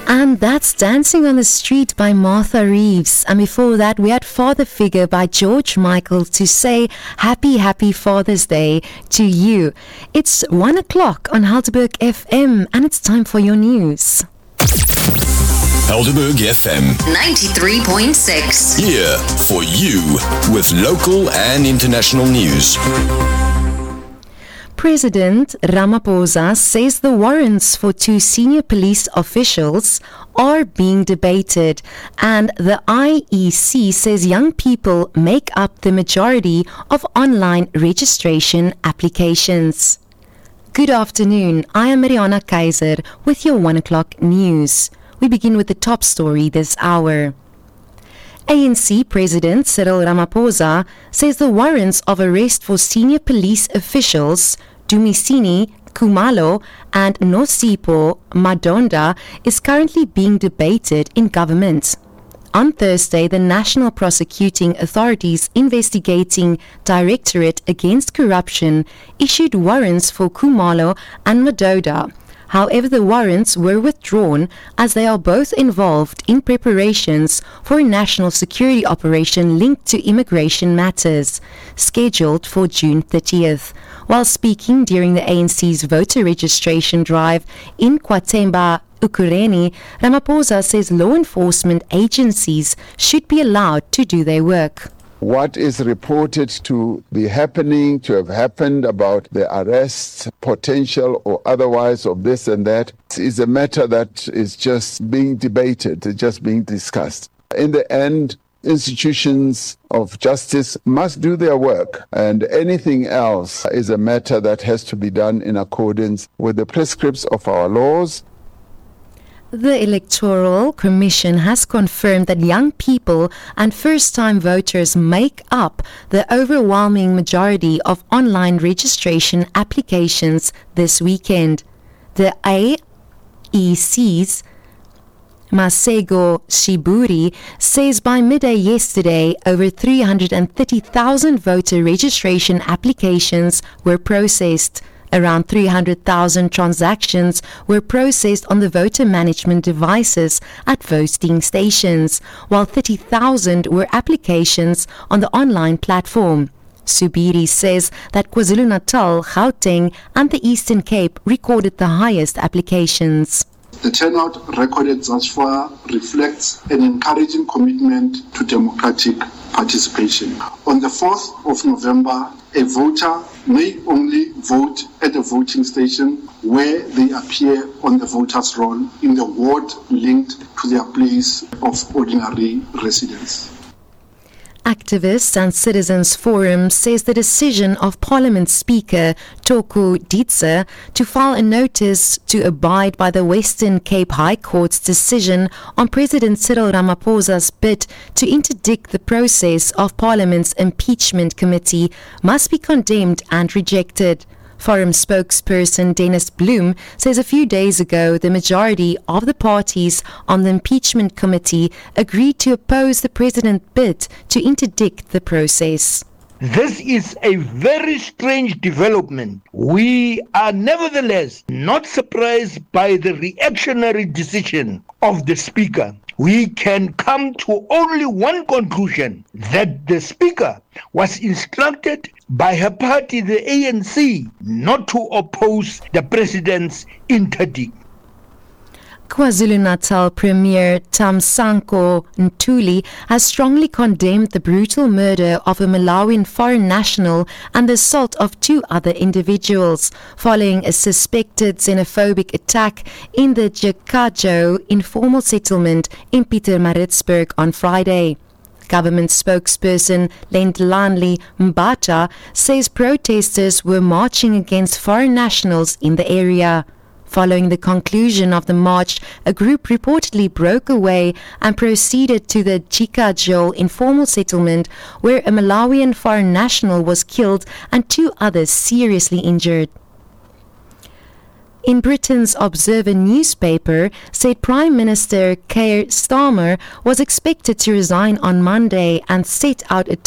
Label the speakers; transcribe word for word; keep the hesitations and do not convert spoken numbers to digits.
Speaker 1: And that's Dancing on the Street by Martha Reeves. And before that, we had Father Figure by George Michael to say happy, happy Father's Day to you. It's one o'clock on Helderberg F M and it's time for your news.
Speaker 2: Helderberg F M
Speaker 3: ninety-three point six.
Speaker 2: Here for you with local and international news.
Speaker 1: President Ramaphosa says the warrants for two senior police officials are being debated, and the I E C says young people make up the majority of online registration applications. Good afternoon, I am Mariana Kaiser with your one o'clock news. We begin with the top story this hour. A N C President Cyril Ramaphosa says the warrants of arrest for senior police officials Dumisani Khumalo and Nosipho Madonda is currently being debated in government. On Thursday, the National Prosecuting Authority's Investigating Directorate Against Corruption issued warrants for Khumalo and Madonda. However, the warrants were withdrawn as they are both involved in preparations for a national security operation linked to immigration matters, scheduled for June thirtieth. While speaking during the A N C's voter registration drive in Kwatemba, Ukureni, Ramaphosa says law enforcement agencies should be allowed to do their work.
Speaker 4: What is reported to be happening, to have happened about the arrests, potential or otherwise of this and that, is a matter that is just being debated, just being discussed. In the end, institutions of justice must do their work, and anything else is a matter that has to be done in accordance with the prescripts of our laws.
Speaker 1: The Electoral Commission has confirmed that young people and first-time voters make up the overwhelming majority of online registration applications this weekend. The A E C's Masego Shiburi says by midday yesterday, over three hundred thirty thousand voter registration applications were processed. Around three hundred thousand transactions were processed on the voter management devices at voting stations, while thirty thousand were applications on the online platform. Subiri says that KwaZulu-Natal, Gauteng and the Eastern Cape recorded the highest applications.
Speaker 5: The turnout recorded thus far reflects an encouraging commitment to democratic participation. On the fourth of November, a voter may only vote at a voting station where they appear on the voter's roll in the ward linked to their place of ordinary residence.
Speaker 1: Activists and Citizens Forum says the decision of Parliament Speaker Toku Dietze to file a notice to abide by the Western Cape High Court's decision on President Cyril Ramaphosa's bid to interdict the process of Parliament's impeachment committee must be condemned and rejected. Forum spokesperson Dennis Bloom says a few days ago the majority of the parties on the impeachment committee agreed to oppose the president's bid to interdict the process.
Speaker 6: This is a very strange development. We are nevertheless not surprised by the reactionary decision of the Speaker. We can come to only one conclusion, that the Speaker was instructed by her party, the A N C, not to oppose the President's interdict.
Speaker 1: KwaZulu-Natal Premier Thamsanqa Ntuli has strongly condemned the brutal murder of a Malawian foreign national and the assault of two other individuals following a suspected xenophobic attack in the Jakajo informal settlement in Pietermaritzburg on Friday. Government spokesperson Lendlanli Mbata says protesters were marching against foreign nationals in the area. Following the conclusion of the march, a group reportedly broke away and proceeded to the Jikajo informal settlement where a Malawian foreign national was killed and two others seriously injured. In Britain's Observer newspaper said Prime Minister Keir Starmer was expected to resign on Monday and set out a